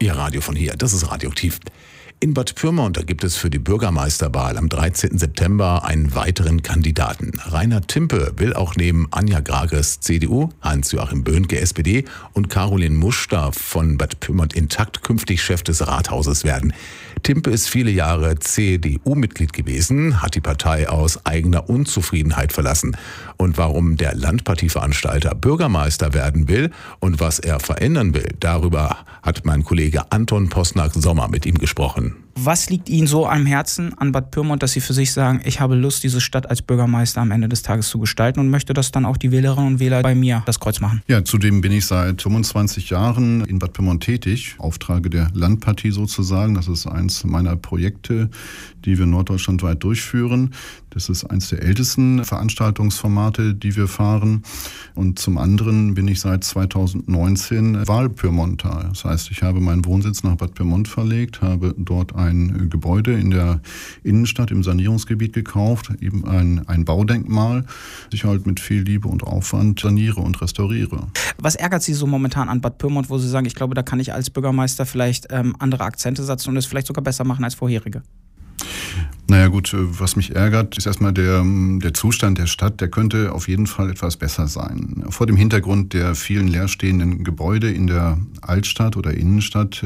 Ihr Radio von hier, das ist Radioaktiv. In Bad Pyrmont, da gibt es für die Bürgermeisterwahl am 13. September einen weiteren Kandidaten. Rainer Timpe will auch neben Anja Grages CDU, Hans-Joachim Böhnke SPD und Caroline Muster von Bad Pyrmont Intakt künftig Chef des Rathauses werden. Timpe ist viele Jahre CDU-Mitglied gewesen, hat die Partei aus eigener Unzufriedenheit verlassen. Und warum der Landpartieveranstalter Bürgermeister werden will und was er verändern will, darüber hat mein Kollege Anton Posnack-Sommer mit ihm gesprochen. Was liegt Ihnen so am Herzen an Bad Pyrmont, dass Sie für sich sagen, ich habe Lust, diese Stadt als Bürgermeister am Ende des Tages zu gestalten und möchte, dass dann auch die Wählerinnen und Wähler bei mir das Kreuz machen? Ja, zudem bin ich seit 25 Jahren in Bad Pyrmont tätig, Auftrage der Landpartie sozusagen. Das ist eins meiner Projekte, die wir norddeutschlandweit durchführen. Das ist eins der ältesten Veranstaltungsformate, die wir fahren. Und zum anderen bin ich seit 2019 Wahlpyrmonter. Das heißt, ich habe meinen Wohnsitz nach Bad Pyrmont verlegt, habe dort ein Gebäude in der Innenstadt im Sanierungsgebiet gekauft, eben ein Baudenkmal, das ich halt mit viel Liebe und Aufwand saniere und restauriere. Was ärgert Sie so momentan an Bad Pyrmont, wo Sie sagen, ich glaube, da kann ich als Bürgermeister vielleicht andere Akzente setzen und es vielleicht sogar besser machen als vorherige? Naja gut, was mich ärgert, ist erstmal der Zustand der Stadt, der könnte auf jeden Fall etwas besser sein. Vor dem Hintergrund der vielen leerstehenden Gebäude in der Altstadt oder Innenstadt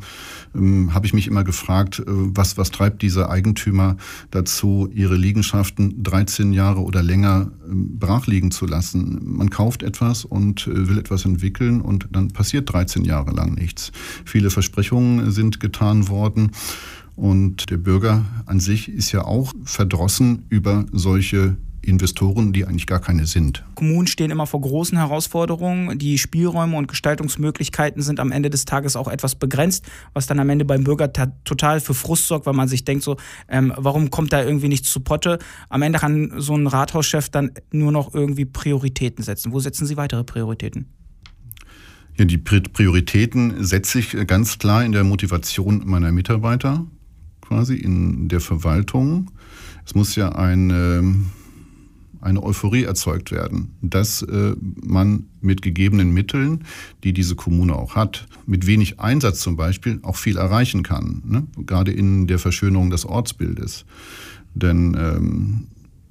habe ich mich immer gefragt, was treibt diese Eigentümer dazu, ihre Liegenschaften 13 Jahre oder länger brach liegen zu lassen. Man kauft etwas und will etwas entwickeln und dann passiert 13 Jahre lang nichts. Viele Versprechungen sind getan worden. Und der Bürger an sich ist ja auch verdrossen über solche Investoren, die eigentlich gar keine sind. Kommunen stehen immer vor großen Herausforderungen. Die Spielräume und Gestaltungsmöglichkeiten sind am Ende des Tages auch etwas begrenzt, was dann am Ende beim Bürger total für Frust sorgt, weil man sich denkt so, warum kommt da irgendwie nichts zu Potte? Am Ende kann so ein Rathauschef dann nur noch irgendwie Prioritäten setzen. Wo setzen Sie weitere Prioritäten? Ja, die Prioritäten setze ich ganz klar in der Motivation meiner Mitarbeiter, quasi in der Verwaltung. Es muss ja eine Euphorie erzeugt werden, dass man mit gegebenen Mitteln, die diese Kommune auch hat, mit wenig Einsatz zum Beispiel auch viel erreichen kann, ne? Gerade in der Verschönerung des Ortsbildes. Denn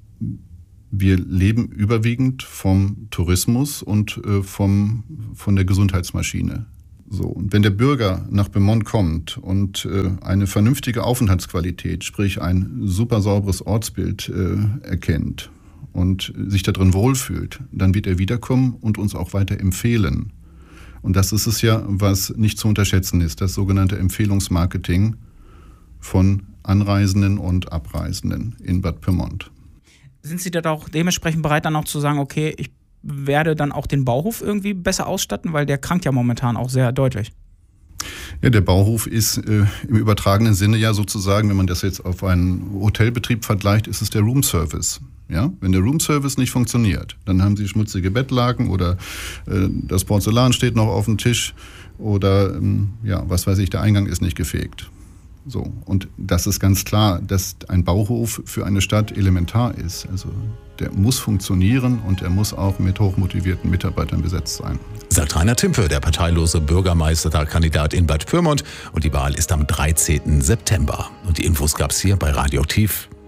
wir leben überwiegend vom Tourismus und von der Gesundheitsmaschine. So, und wenn der Bürger nach Pyrmont kommt und eine vernünftige Aufenthaltsqualität, sprich ein super sauberes Ortsbild erkennt und sich darin wohlfühlt, dann wird er wiederkommen und uns auch weiter empfehlen. Und das ist es ja, was nicht zu unterschätzen ist, das sogenannte Empfehlungsmarketing von Anreisenden und Abreisenden in Bad Pyrmont. Sind Sie da auch dementsprechend bereit, dann auch zu sagen, okay, ich werde dann auch den Bauhof irgendwie besser ausstatten, weil der krankt ja momentan auch sehr deutlich. Ja, der Bauhof ist im übertragenen Sinne ja sozusagen, wenn man das jetzt auf einen Hotelbetrieb vergleicht, ist es der Roomservice. Ja? Wenn der Roomservice nicht funktioniert, dann haben Sie schmutzige Bettlaken oder das Porzellan steht noch auf dem Tisch oder was weiß ich, der Eingang ist nicht gefegt. So, und das ist ganz klar, dass ein Bauhof für eine Stadt elementar ist. Also der muss funktionieren und er muss auch mit hochmotivierten Mitarbeitern besetzt sein. Sagt Rainer Timpe, der parteilose Bürgermeisterkandidat in Bad Pyrmont. Und die Wahl ist am 13. September. Und die Infos gab's hier bei Radioaktiv.